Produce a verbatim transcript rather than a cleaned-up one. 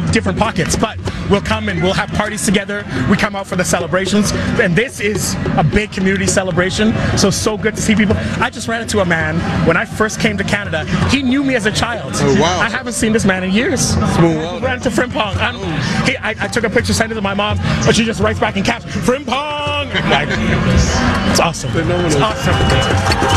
different pockets, but we'll come and we'll have parties together. We come out for the celebrations, and this is a big community celebration, so so good to see people. I just ran into a man when I first came to Canada. He knew me as a child. Oh, wow. I haven't seen this man in years. Smooth. Ran to Frimpong. I'm, he, I, I took a picture, sent it to my mom, but she just writes back in caps, Frimpong! Like, it's awesome. It's awesome.